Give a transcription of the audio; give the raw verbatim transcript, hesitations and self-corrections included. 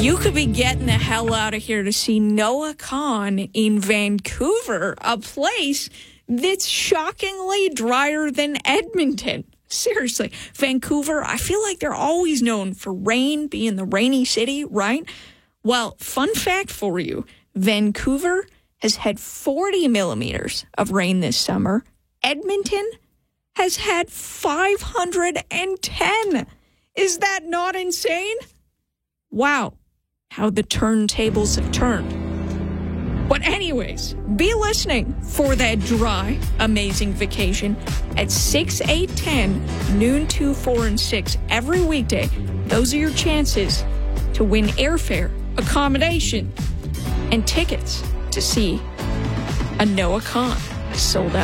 You could be getting the hell out of here to see Noah Kahan in Vancouver, a place that's shockingly drier than Edmonton. Seriously, Vancouver, I feel like they're always known for rain, being the rainy city, right? Well, fun fact for you, Vancouver has had forty millimeters of rain this summer. Edmonton has had five hundred ten. Is that not insane? Wow, how the turntables have turned. But anyways, be listening for that dry, amazing vacation at six, eight, ten, noon, two, four, and six every weekday. Those are your chances to win airfare, accommodation, and tickets to see a Noah Kahan sold out.